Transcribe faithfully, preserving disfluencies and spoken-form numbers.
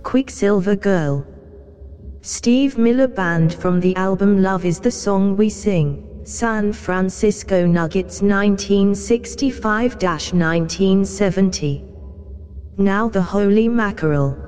Quicksilver Girl. Steve Miller Band from the album Love Is the Song We Sing, San Francisco Nuggets nineteen sixty-five to nineteen seventy. Now the Holy Mackerel.